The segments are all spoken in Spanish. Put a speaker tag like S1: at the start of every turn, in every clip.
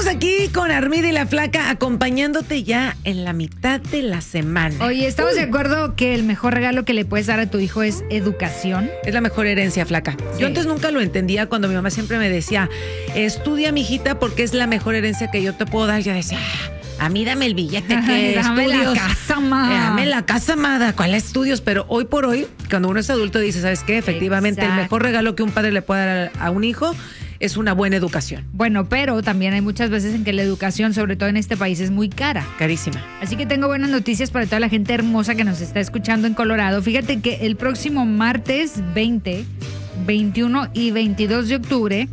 S1: Estamos aquí con Armida y la Flaca acompañándote ya en la mitad de la semana.
S2: Oye, ¿estamos de acuerdo que el mejor regalo que le puedes dar a tu hijo es educación?
S1: Es la mejor herencia, Flaca.
S2: Sí.
S1: Yo antes nunca lo entendía cuando mi mamá siempre me decía, estudia, mijita, porque es la mejor herencia que yo te puedo dar. Yo decía, a mí dame el billete, que
S2: Dame
S1: estudios.
S2: la casa, ma.
S1: Dame la casa, amada. ¿Cuál estudios? Pero hoy por hoy, cuando uno es adulto, dice, ¿sabes qué? Efectivamente,
S2: Exacto.
S1: el mejor regalo que un padre le puede dar a un hijo es una buena educación.
S2: Bueno, pero también hay muchas veces en que la educación, sobre todo en este país, es muy cara.
S1: Carísima.
S2: Así que tengo buenas noticias para toda la gente hermosa que nos está escuchando en Colorado. Fíjate que el próximo martes 20, 21 y 22 de octubre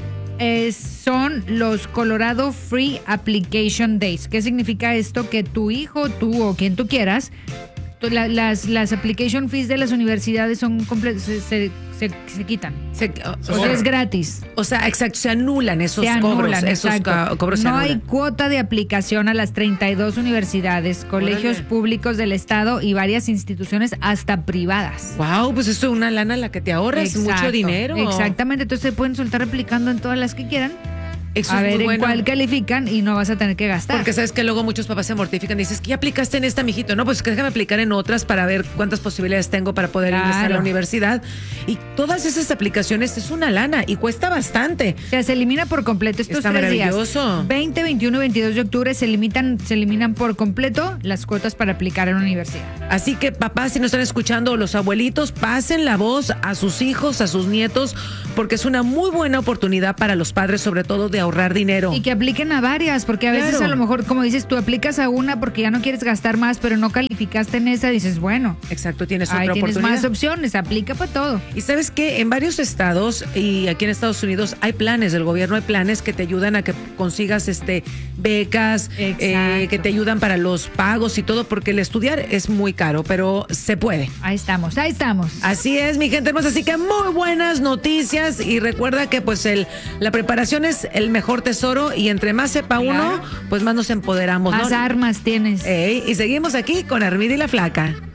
S2: son los Colorado Free Application Days. ¿Qué significa esto? Que tu hijo, tú o quien tú quieras, las application fees de las universidades son se quitan. O sea, es gratis.
S1: O sea, exacto, se anulan esos
S2: Se anulan,
S1: cobros. Esos
S2: exacto.
S1: cobros se
S2: No
S1: anulan.
S2: hay cuota de aplicación a las 32 universidades, colegios
S1: Órale.
S2: públicos del estado y varias instituciones hasta privadas.
S1: Wow, pues eso es una lana la que te ahorras, mucho
S2: Exacto,
S1: dinero.
S2: Exactamente, entonces se pueden soltar aplicando en todas las que quieran.
S1: Eso
S2: A
S1: es
S2: ver
S1: muy
S2: en
S1: bueno.
S2: cuál califican y no vas a tener que gastar.
S1: Porque sabes que luego muchos papás se mortifican. Dices, ¿qué aplicaste en esta, mijito? No, pues déjame aplicar en otras para ver cuántas posibilidades tengo para poder ingresar a la
S2: Claro.
S1: universidad. Y todas esas aplicaciones es una lana y cuesta bastante.
S2: O sea, se elimina por completo estos
S1: Está
S2: 3 días.
S1: maravilloso.
S2: 20, 21 y 22 de octubre se eliminan por completo las cuotas para aplicar en la universidad.
S1: Así que papás, si nos están escuchando, los abuelitos, pasen la voz a sus hijos, a sus nietos, porque es una muy buena oportunidad para los padres, sobre todo de ahorrar dinero.
S2: Y que apliquen a varias, porque a veces
S1: Claro.
S2: a lo mejor, como dices, tú aplicas a una porque ya no quieres gastar más, pero no calificaste en esa, dices, bueno,
S1: Exacto, tienes
S2: ahí
S1: otra
S2: tienes
S1: oportunidad.
S2: más opciones, aplica para todo.
S1: Y sabes que en varios estados y aquí en Estados Unidos hay planes del gobierno, hay planes que te ayudan a que consigas becas,
S2: Exacto.
S1: que te ayudan para los pagos y todo, porque el estudiar es muy caro, pero se puede.
S2: Ahí estamos, ahí estamos.
S1: Así es, mi gente hermosa, así que muy buenas noticias y recuerda que pues la preparación es el mejor tesoro y entre más sepa
S2: Claro.
S1: uno, pues más nos empoderamos,
S2: Más
S1: ¿no?
S2: armas tienes.
S1: Y seguimos aquí con Armida y la Flaca.